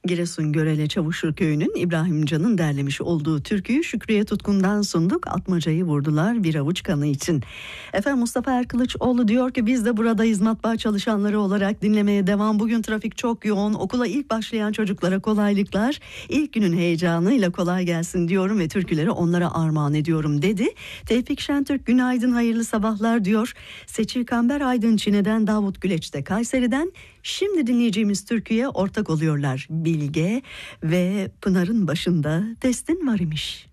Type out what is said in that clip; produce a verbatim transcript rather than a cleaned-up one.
Giresun Görele Çavuşur Köyü'nün İbrahim Can'ın derlemiş olduğu türküyü Şükriye Tutkun'dan sunduk. Atmacayı vurdular bir avuç kanı için. Efendim Mustafa Erkılıçoğlu diyor ki biz de buradayız matbaa çalışanları olarak dinlemeye devam. Bugün trafik çok yoğun. Okula ilk başlayan çocuklara kolaylıklar. İlk günün heyecanıyla kolay gelsin diyorum ve türküleri onlara armağan ediyorum dedi. Tevfik Şentürk günaydın hayırlı sabahlar diyor. Seçil Kamber Aydın Çine'den, Davut Güleç de Kayseri'den. Şimdi dinleyeceğimiz türküye ortak oluyorlar Bilge ve Pınar'ın başında destin var imiş.